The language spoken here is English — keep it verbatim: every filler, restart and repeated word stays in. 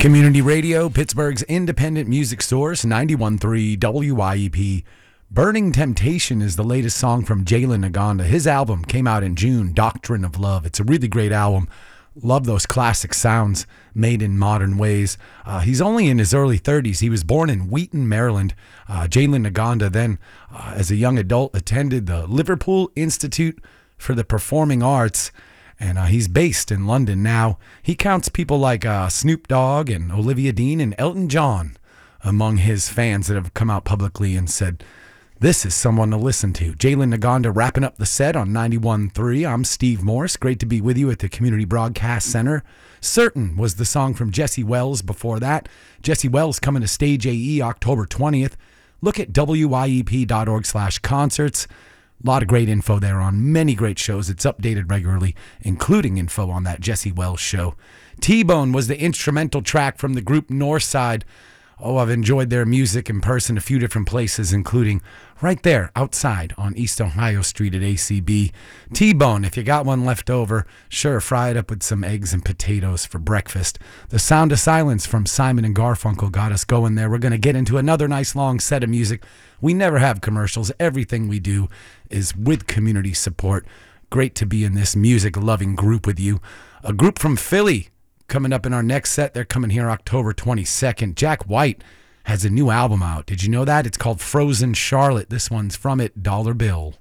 Community Radio, Pittsburgh's independent music source, ninety-one point three W I E P. Burning Temptation is the latest song from Jalen Naganda. His album came out in June, Doctrine of Love. It's a really great album. Love those classic sounds made in modern ways. Uh, he's only in his early thirties. He was born in Wheaton, Maryland. Uh, Jalen Naganda then, uh, as a young adult, attended the Liverpool Institute for the Performing Arts, and uh, he's based in London now. He counts people like uh, Snoop Dogg and Olivia Dean and Elton John among his fans that have come out publicly and said, this is someone to listen to. Jalen Naganda wrapping up the set on ninety-one point three. I'm Steve Morse. Great to be with you at the Community Broadcast Center. Certain was the song from Jesse Wells before that. Jesse Wells coming to Stage A E October twentieth. Look at W I E P dot org slash concerts. A lot of great info there on many great shows. It's updated regularly, including info on that Jesse Wells show. T-Bone was the instrumental track from the group Northside. Oh, I've enjoyed their music in person a few different places, including right there outside on East Ohio Street at A C B. T-Bone, if you got one left over, sure, fry it up with some eggs and potatoes for breakfast. The Sound of Silence from Simon and Garfunkel got us going there. We're going to get into another nice long set of music. We never have commercials. Everything we do is with community support. Great to be in this music-loving group with you. A group from Philly coming up in our next set. They're coming here October twenty-second. Jack White has a new album out. Did you know that? It's called Frozen Charlotte. This one's from it, Dollar Bill.